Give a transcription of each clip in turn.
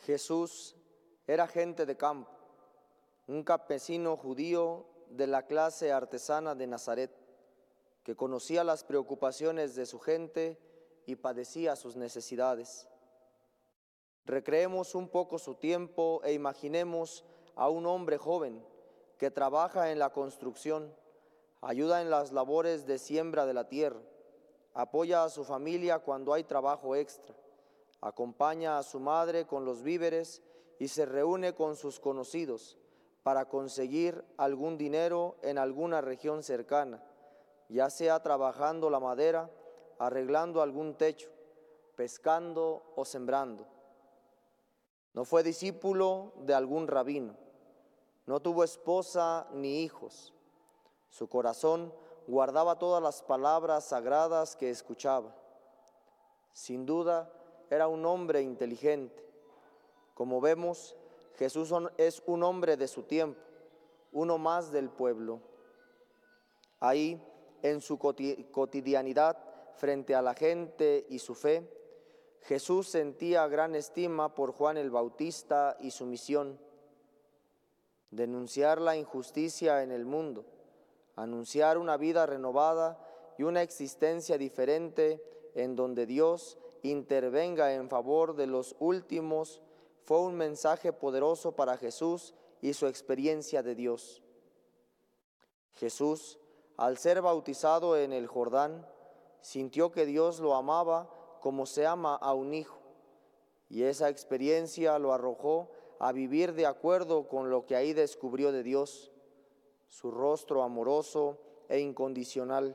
Jesús era gente de campo, un campesino judío de la clase artesana de Nazaret, que conocía las preocupaciones de su gente y padecía sus necesidades. Recreemos un poco su tiempo e imaginemos a un hombre joven que trabaja en la construcción, ayuda en las labores de siembra de la tierra, apoya a su familia cuando hay trabajo extra, acompaña a su madre con los víveres y se reúne con sus conocidos para conseguir algún dinero en alguna región cercana, ya sea trabajando la madera, arreglando algún techo, pescando o sembrando. No fue discípulo de algún rabino, no tuvo esposa ni hijos. Su corazón guardaba todas las palabras sagradas que escuchaba. Sin duda, era un hombre inteligente. Como vemos, Jesús es un hombre de su tiempo, uno más del pueblo. Ahí, en su cotidianidad, frente a la gente y su fe, Jesús sentía gran estima por Juan el Bautista y su misión: denunciar la injusticia en el mundo, anunciar una vida renovada y una existencia diferente en donde Dios intervenga en favor de los últimos. Fue un mensaje poderoso para Jesús y su experiencia de Dios. Jesús, al ser bautizado en el Jordán, sintió que Dios lo amaba como se ama a un hijo, y esa experiencia lo arrojó a vivir de acuerdo con lo que ahí descubrió de Dios, su rostro amoroso e incondicional,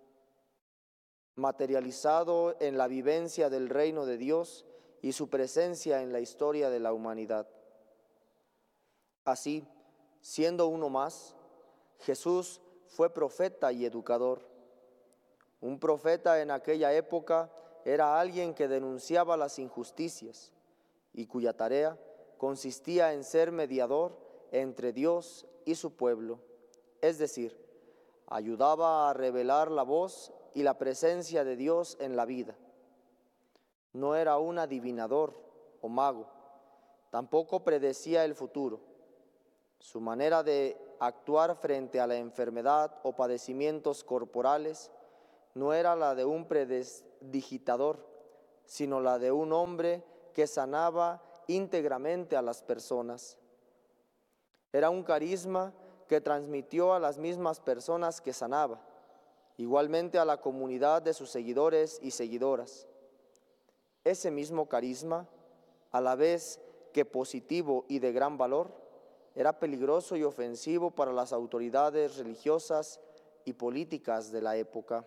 materializado en la vivencia del reino de Dios y su presencia en la historia de la humanidad. Así, siendo uno más, Jesús fue profeta y educador. Un profeta en aquella época era alguien que denunciaba las injusticias y cuya tarea consistía en ser mediador entre Dios y su pueblo, es decir, ayudaba a revelar la voz y la presencia de Dios en la vida. No era un adivinador o mago, tampoco predecía el futuro. Su manera de actuar frente a la enfermedad o padecimientos corporales no era la de un prestidigitador, sino la de un hombre que sanaba íntegramente a las personas. Era un carisma que transmitió a las mismas personas que sanaba, igualmente a la comunidad de sus seguidores y seguidoras. Ese mismo carisma, a la vez que positivo y de gran valor, era peligroso y ofensivo para las autoridades religiosas y políticas de la época.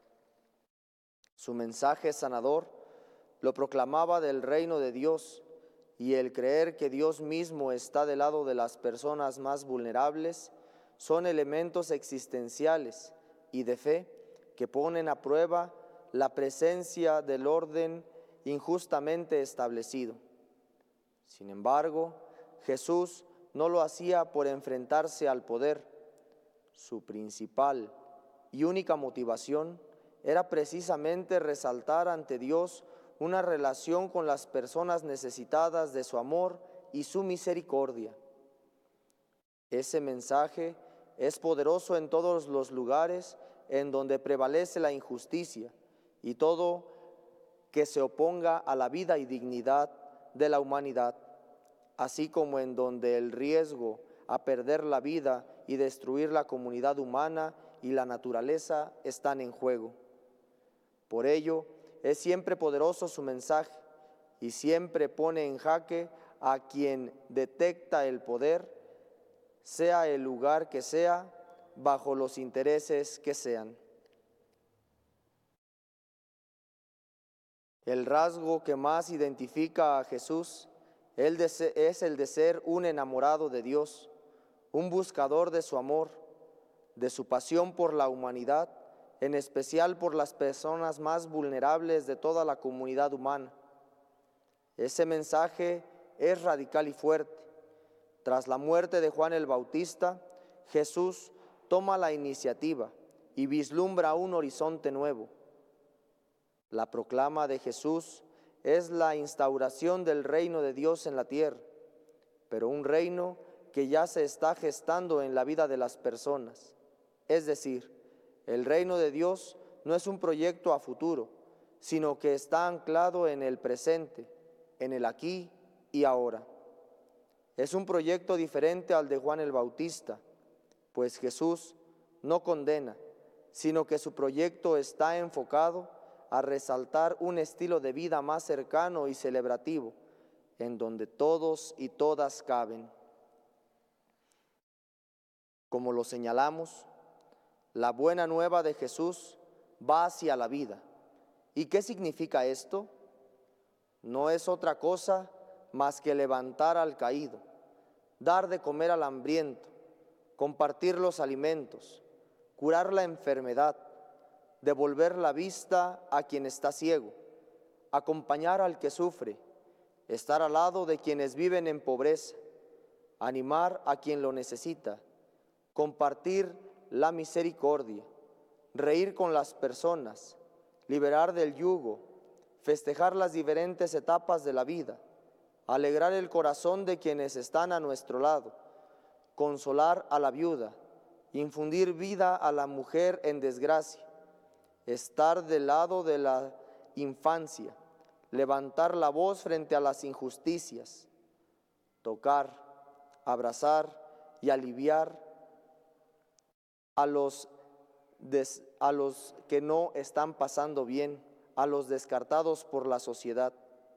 Su mensaje sanador lo proclamaba del reino de Dios, y el creer que Dios mismo está del lado de las personas más vulnerables son elementos existenciales y de fe que ponen a prueba la presencia del orden injustamente establecido. Sin embargo, Jesús no lo hacía por enfrentarse al poder. Su principal y única motivación era precisamente resaltar ante Dios una relación con las personas necesitadas de su amor y su misericordia. Ese mensaje es poderoso en todos los lugares en donde prevalece la injusticia y todo que se oponga a la vida y dignidad de la humanidad, así como en donde el riesgo a perder la vida y destruir la comunidad humana y la naturaleza están en juego. Por ello, es siempre poderoso su mensaje y siempre pone en jaque a quien detecta el poder, sea el lugar que sea, bajo los intereses que sean. El rasgo que más identifica a Jesús es el de ser un enamorado de Dios, un buscador de su amor, de su pasión por la humanidad, en especial por las personas más vulnerables de toda la comunidad humana. Ese mensaje es radical y fuerte. Tras la muerte de Juan el Bautista, Jesús toma la iniciativa y vislumbra un horizonte nuevo. La proclama de Jesús es la instauración del reino de Dios en la tierra, pero un reino que ya se está gestando en la vida de las personas. Es decir, el reino de Dios no es un proyecto a futuro, sino que está anclado en el presente, en el aquí y ahora. Es un proyecto diferente al de Juan el Bautista, pues Jesús no condena, sino que su proyecto está enfocado a resaltar un estilo de vida más cercano y celebrativo, en donde todos y todas caben. Como lo señalamos, la buena nueva de Jesús va hacia la vida. ¿Y qué significa esto? No es otra cosa más que levantar al caído, dar de comer al hambriento, compartir los alimentos, curar la enfermedad, devolver la vista a quien está ciego, acompañar al que sufre, estar al lado de quienes viven en pobreza, animar a quien lo necesita, compartir la misericordia, reír con las personas, liberar del yugo, festejar las diferentes etapas de la vida, alegrar el corazón de quienes están a nuestro lado, consolar a la viuda, infundir vida a la mujer en desgracia, estar del lado de la infancia, levantar la voz frente a las injusticias, tocar, abrazar y aliviar a los que no están pasando bien, a los descartados por la sociedad,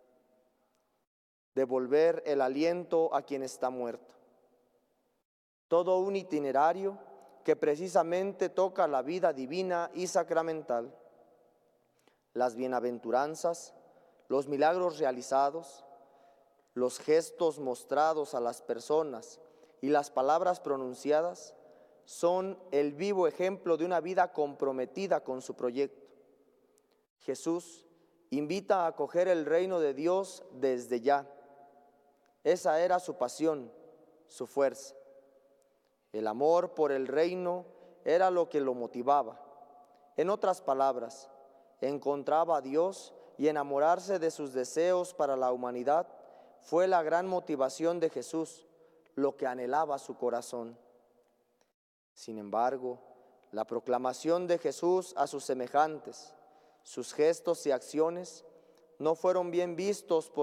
devolver el aliento a quien está muerto. Todo un itinerario que precisamente toca la vida divina y sacramental, las bienaventuranzas, los milagros realizados, los gestos mostrados a las personas y las palabras pronunciadas son el vivo ejemplo de una vida comprometida con su proyecto. Jesús invita a acoger el reino de Dios desde ya. Esa era su pasión, su fuerza. El amor por el reino era lo que lo motivaba. En otras palabras, encontraba a Dios y enamorarse de sus deseos para la humanidad fue la gran motivación de Jesús, lo que anhelaba su corazón. Sin embargo, la proclamación de Jesús a sus semejantes, sus gestos y acciones no fueron bien vistos por